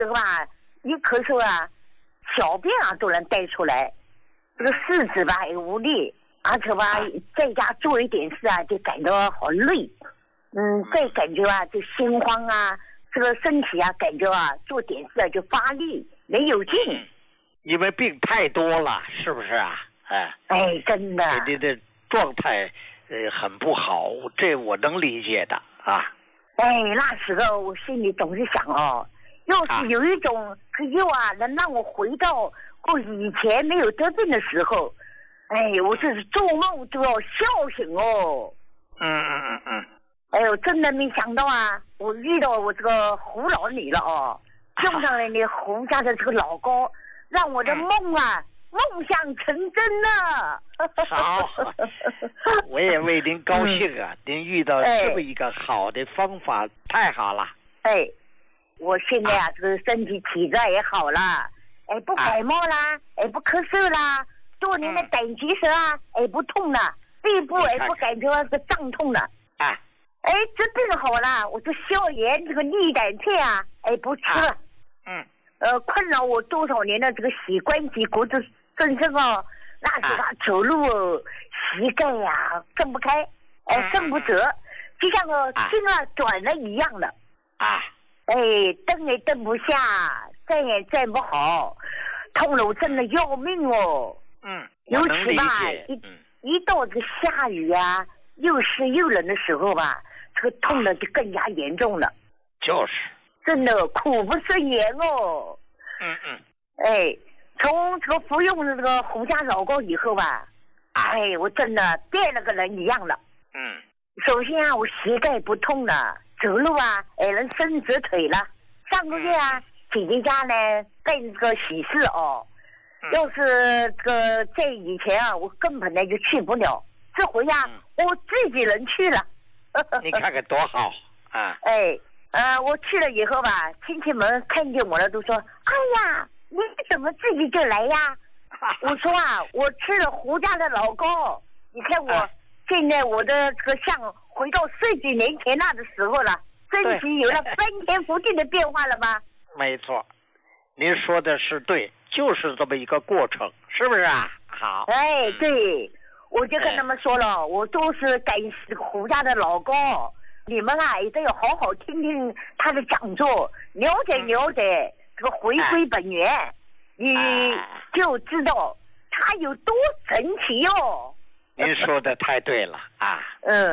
这个吧，一咳嗽啊，小便啊都能带出来，这个四肢吧也无力，而且吧在家做一点事啊就感到好累，再感觉啊就心慌啊，这个身体啊感觉啊做点事啊就发力没有劲， 因为病太多了，是不是啊？ 哎，真的， 你的状态很不好，这我能理解的啊。 哎，那时候我心里总是想哦，要是有一种药啊，能让我回到我以前没有得病的时候，哎，我这是做梦都要笑醒哦。哎呦，真的没想到啊，我遇到我这个胡老女了哦，用上了你胡家的这个老高，让我的梦啊。梦想成真了。 好，我也为您高兴啊！您遇到这么一个好的方法，太好了。 哎，我现在啊，这个身体体质也好了，哎，不感冒啦，哎，不咳嗽啦，多年的胆结石啊，哎，不痛了，背部哎不感觉这个胀痛了。哎，这病好了，我这消炎这个利胆片啊，哎，不吃了。困扰我多少年的这个膝关节骨质增生哦，那是他走路哦，膝盖呀蹬不开，伸不直，就像个筋啊短了一样的。蹬也蹬不下，站也站不好，痛了我真的要命哦。尤其吧，一到这个下雨啊，又湿又冷的时候吧，这个痛的就更加严重了。 就是。 真的苦不胜言哦。哎，从这个服用这个胡家老膏以后吧，哎，我真的变了个人一样了。首先啊，我膝盖不痛了，走路啊，哎，能伸直腿了。上个月啊，姐姐家呢办这个喜事哦，要是这个在以前啊，我根本呢就去不了，这回啊，我自己能去了。 你看看多好啊！ 我去了以后吧，亲戚们看见我了都说：“哎呀，你怎么自己就来呀？”我说啊，我吃了胡家的老膏，你看我现在我的这个像回到10几年前那的时候了，身体有了翻天覆地的变化了吧？ 没错，您说的是对，就是这么一个过程，是不是啊？好。 对，我就跟他们说了，我都是感谢胡家的老膏。你们啊，也得要好好听听他的讲座，了解了解这个回归本源，你就知道他有多神奇哟。 您说的太对了啊。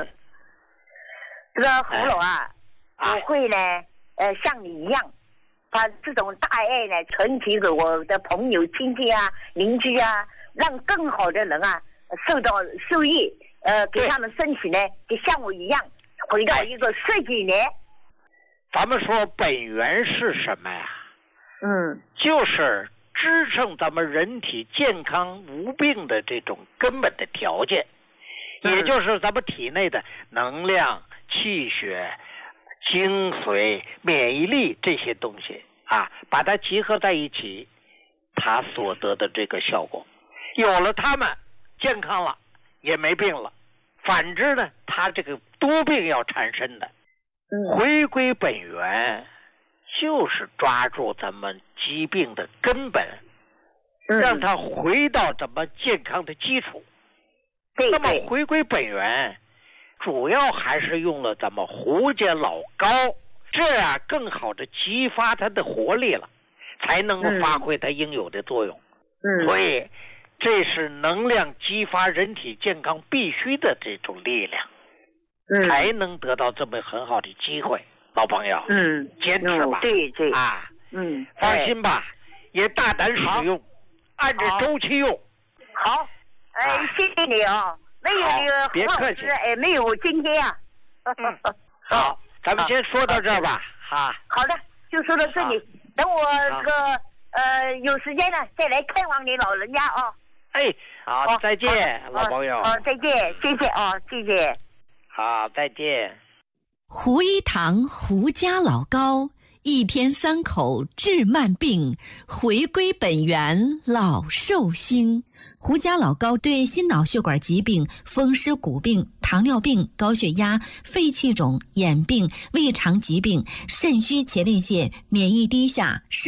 这个胡老啊，我会呢，像你一样，把这种大爱呢传递给我的朋友、亲戚啊、邻居啊，让更好的人啊受益，给他们身体呢，就像我一样。回到一个10几年， 咱们说本源是什么呀？就是支撑咱们人体健康无病的这种根本的条件，也就是咱们体内的能量、气血、精髓、免疫力这些东西啊，把它集合在一起，它所得的这个效果，有了它们，健康了，也没病了。反之呢，他这个多病要产生的，回归本源，就是抓住咱们疾病的根本，让它回到咱们健康的基础。那么回归本源，主要还是用了咱们胡家老膏，这样更好的激发它的活力了，才能够发挥它应有的作用。所以这是能量激发人体健康必须的这种力量，才能得到这么很好的机会。老朋友，坚持吧， 对放心吧，也大胆使用，按照周期用。 好，谢谢你啊，没有你别客气， 没有我今天啊。 好，咱们先说到这儿吧。 好的，就说到这里，等我这个有时间了再来看望你老人家啊。 好，再见，老朋友。 再见，谢谢啊，谢谢。 好，再见。 胡一堂胡家老膏，1天3口治慢病，回归本源老寿星。 胡家老膏对心脑血管疾病、风湿骨病、糖尿病、高血压、肺气肿、眼病、胃肠疾病、肾虚前列腺、免疫低下、